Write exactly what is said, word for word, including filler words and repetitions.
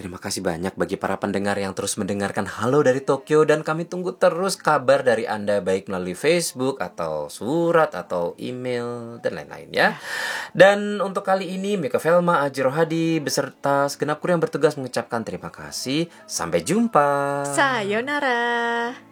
Terima kasih banyak bagi para pendengar yang terus mendengarkan Halo dari Tokyo. Dan kami tunggu terus kabar dari Anda, baik melalui Facebook atau surat atau email dan lain-lain ya. Dan untuk kali ini Mika Velma, Aji Rohadi beserta segenap kru yang bertugas mengucapkan terima kasih. Sampai jumpa. Sayonara.